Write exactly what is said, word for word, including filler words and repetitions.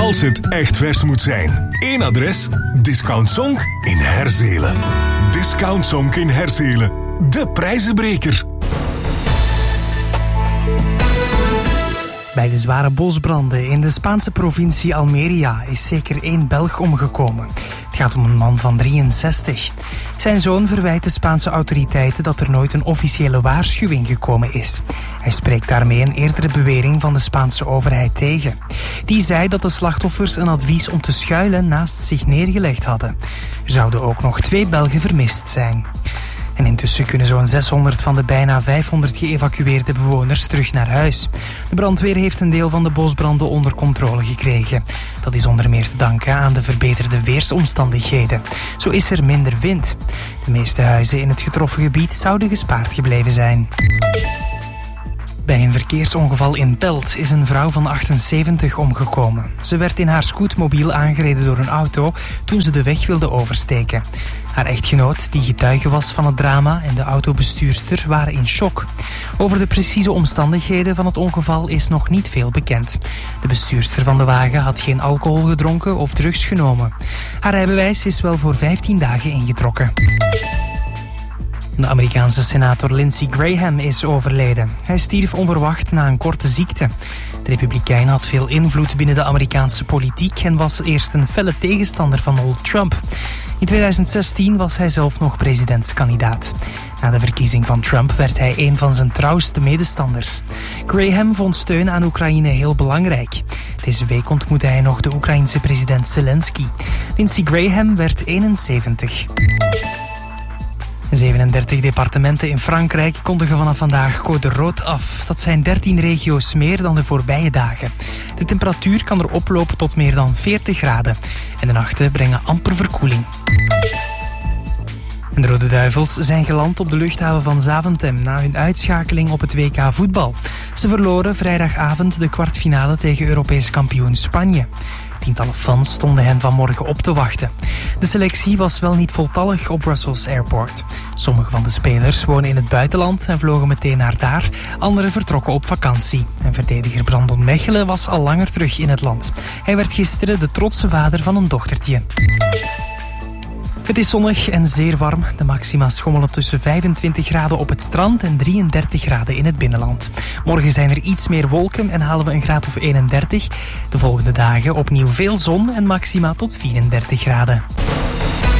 Als het echt vers moet zijn. Eén adres, Discount Zonk in Herzelen. Discount Zonk in Herzelen. De prijzenbreker. Bij de zware bosbranden in de Spaanse provincie Almeria is zeker één Belg omgekomen. Het gaat om een man van drieënzestig. Zijn zoon verwijt de Spaanse autoriteiten dat er nooit een officiële waarschuwing gekomen is. Hij spreekt daarmee een eerdere bewering van de Spaanse overheid tegen. Die zei dat de slachtoffers een advies om te schuilen naast zich neergelegd hadden. Er zouden ook nog twee Belgen vermist zijn. En intussen kunnen zo'n zeshonderd van de bijna vijfhonderd geëvacueerde bewoners terug naar huis. De brandweer heeft een deel van de bosbranden onder controle gekregen. Dat is onder meer te danken aan de verbeterde weersomstandigheden. Zo is er minder wind. De meeste huizen in het getroffen gebied zouden gespaard gebleven zijn. Bij een verkeersongeval in Pelt is een vrouw van achtenzeventig omgekomen. Ze werd in haar scootmobiel aangereden door een auto toen ze de weg wilde oversteken. Haar echtgenoot, die getuige was van het drama, en de autobestuurster waren in shock. Over de precieze omstandigheden van het ongeval is nog niet veel bekend. De bestuurster van de wagen had geen alcohol gedronken of drugs genomen. Haar rijbewijs is wel voor vijftien dagen ingetrokken. De Amerikaanse senator Lindsey Graham is overleden. Hij stierf onverwacht na een korte ziekte. De Republikein had veel invloed binnen de Amerikaanse politiek en was eerst een felle tegenstander van Donald Trump. In tweeduizend zestien was hij zelf nog presidentskandidaat. Na de verkiezing van Trump werd hij een van zijn trouwste medestanders. Graham vond steun aan Oekraïne heel belangrijk. Deze week ontmoette hij nog de Oekraïense president Zelensky. Lindsey Graham werd eenenzeventig. zevenendertig departementen in Frankrijk kondigen vanaf vandaag code rood af. Dat zijn dertien regio's meer dan de voorbije dagen. De temperatuur kan er oplopen tot meer dan veertig graden. En de nachten brengen amper verkoeling. En de Rode Duivels zijn geland op de luchthaven van Zaventem na hun uitschakeling op het W K voetbal. Ze verloren vrijdagavond de kwartfinale tegen Europees kampioen Spanje. Tientallen fans stonden hen vanmorgen op te wachten. De selectie was wel niet voltallig op Brussels Airport. Sommige van de spelers wonen in het buitenland en vlogen meteen naar daar. Anderen vertrokken op vakantie. En verdediger Brandon Mechelen was al langer terug in het land. Hij werd gisteren de trotse vader van een dochtertje. Het is zonnig en zeer warm. De maxima schommelen tussen vijfentwintig graden op het strand en drieëndertig graden in het binnenland. Morgen zijn er iets meer wolken en halen we een graad of eenendertig. De volgende dagen opnieuw veel zon en maxima tot vierendertig graden.